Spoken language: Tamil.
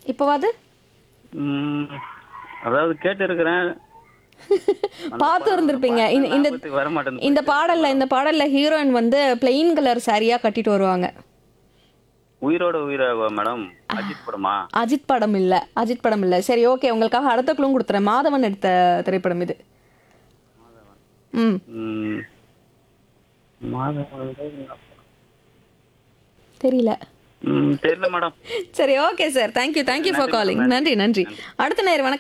இப்போவாது ம், அதாவது கேட்டு இருக்கிறேன். பார்த்து இருந்திருப்பீங்க. இந்த வர மாட்டேங்குது. இந்த பாடல்ல ஹீரோயின் வந்து பிளெயின் கலர் சாரியா கட்டிட்டு வருவாங்க. உயிரோட உயிராவா மேடம்? அஜித் படமா? அஜித் படம் இல்ல. சரி, ஓகே, உங்களுக்காக அடுத்த க்ளூ கொடுத்துறேன். மாதவன் எடுத்த திரைப்படம் இது. ம். ம், மாதவன். தெரியல. தெரியல மேடம். சரி, ஓகே சார். தேங்க்யூ ஃபார் நன்றி மேடம், காலிங். நன்றி. நன்றி நன்றி. நன்றி. அடுத்த நேரம்